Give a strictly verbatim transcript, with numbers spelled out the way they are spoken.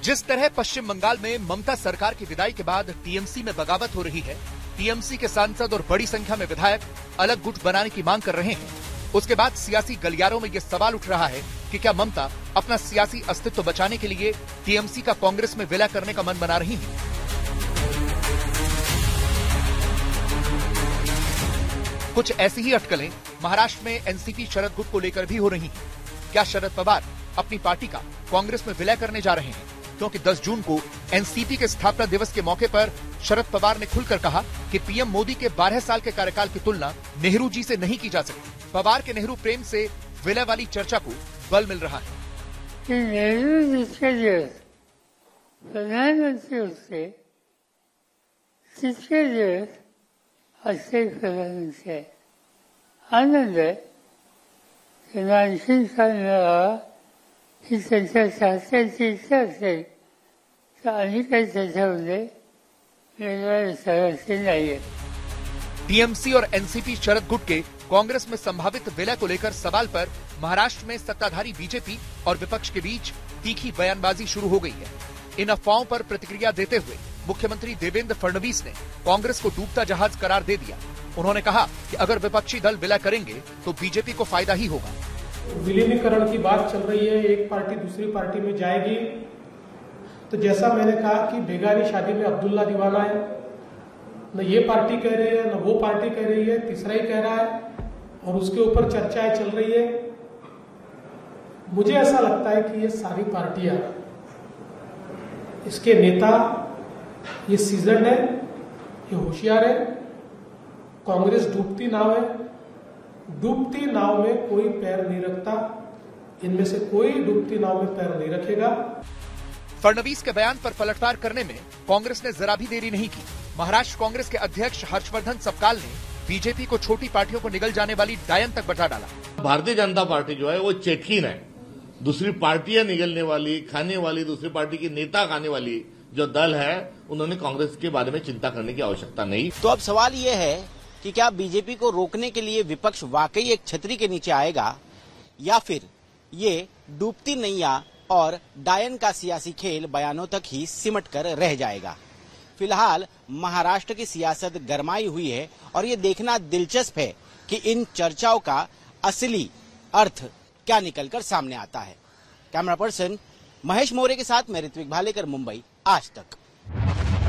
जिस तरह पश्चिम बंगाल में ममता सरकार की विदाई के बाद टीएमसी में बगावत हो रही है, टीएमसी के सांसद और बड़ी संख्या में विधायक अलग गुट बनाने की मांग कर रहे हैं, उसके बाद सियासी गलियारों में यह सवाल उठ रहा है कि क्या ममता अपना सियासी अस्तित्व बचाने के लिए टीएमसी का कांग्रेस में विलय करने का मन बना रही हैं। कुछ ऐसी ही अटकलें महाराष्ट्र में एनसीपी शरद गुट को लेकर भी हो रही हैं। क्या शरद पवार अपनी पार्टी का कांग्रेस में विलय करने जा रहे हैं? क्योंकि दस जून को एनसीपी के स्थापना दिवस के मौके पर शरद पवार ने खुलकर कहा कि पीएम मोदी के बारह साल के कार्यकाल की तुलना नेहरू जी से नहीं की जा सकती। पवार के नेहरू प्रेम से विलय वाली चर्चा को बल मिल रहा है। नेहरू जी के लिए प्रधानमंत्री उससे जिसके लिए अच्छे प्रधानमंत्री आनंद है कि नाइनटीन साल में रहा ही चर्चा चाहते चर्चा से अनेक चर्चा होते मेरे तरह से नहीं है। टीएमसी और एनसीपी शरद गुट के कांग्रेस में संभावित विलय को लेकर सवाल पर महाराष्ट्र में सत्ताधारी बीजेपी और विपक्ष के बीच तीखी बयानबाजी शुरू हो गई है। इन अफवाहों पर प्रतिक्रिया देते हुए मुख्यमंत्री देवेंद्र फडणवीस ने कांग्रेस को डूबता जहाज करार दे दिया। उन्होंने कहा कि अगर विपक्षी दल विलय करेंगे तो बीजेपी को फायदा ही होगा। विलीनीकरण की बात चल रही है, एक पार्टी दूसरी पार्टी में जाएगी, तो जैसा मैंने कहा कि बेगानी शादी में अब्दुल्ला दीवाना है, न ये पार्टी कह रही है न वो पार्टी कह रही है, तीसरा ही कह रहा है और उसके ऊपर चर्चाएं चल रही है। मुझे ऐसा लगता है कि ये सारी पार्टियां, इसके नेता ये सीजन है, ये होशियार है। कांग्रेस डूबती नाव है, डूबती नाव में कोई पैर नहीं रखता, इनमें से कोई डूबती नाव में पैर नहीं रखेगा। फडणवीस के बयान पर पलटवार करने में कांग्रेस ने जरा भी देरी नहीं की। महाराष्ट्र कांग्रेस के अध्यक्ष हर्षवर्धन सपकाल ने बीजेपी को छोटी पार्टियों को निगल जाने वाली डायन तक बता डाला। भारतीय जनता पार्टी जो है वो चेटकीन है, दूसरी पार्टियां निगलने वाली, खाने वाली, दूसरी पार्टी के नेता खाने वाली जो दल है, उन्होंने कांग्रेस के बारे में चिंता करने की आवश्यकता नहीं। तो अब सवाल ये है कि क्या बीजेपी को रोकने के लिए विपक्ष वाकई एक छतरी के नीचे आएगा या फिर ये डूबती नैया और डायन का सियासी खेल बयानों तक ही सिमट कर रह जाएगा। फिलहाल महाराष्ट्र की सियासत गरमाई हुई है और ये देखना दिलचस्प है कि इन चर्चाओं का असली अर्थ क्या निकलकर सामने आता है। कैमरा पर्सन महेश मौर्य के साथ मैं ऋत्विक भालेकर, मुंबई, आज तक।